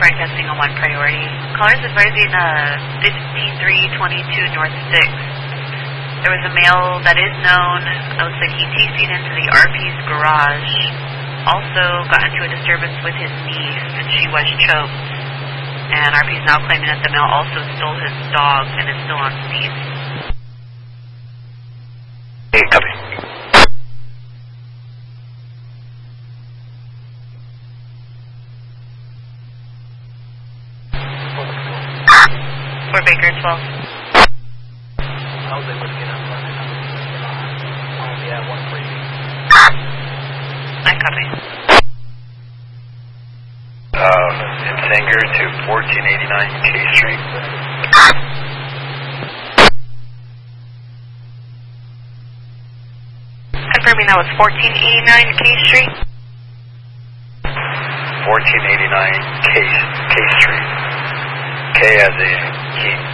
freight testing on 1 priority. Callers advising 5322 North 6. There was a male that is known. It looks like he TC'd into the RP's garage. Also got into a disturbance with his niece, and she was choked. And RP is now claiming that the male also stole his dog and is still on scene. Hey, copy. Fort Baker 12. I was able to get up front and only at 1 freebie. I copy. In Sanger to 1489 K Street. Confirming that was 1489 K Street. 1489 K Street. K as in key.